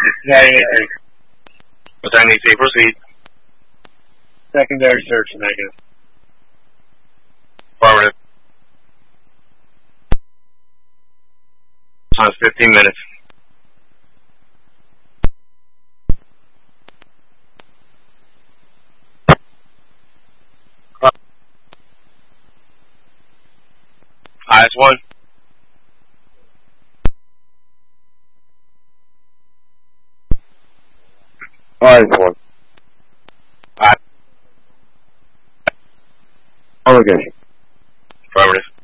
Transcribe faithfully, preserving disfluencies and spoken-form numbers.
Yeah, yeah. What's N E C? Proceed. Secondary search negative. Affirmative. Time is fifteen minutes. Eyes one. Eyes one. Eyes. On location. Affirmative.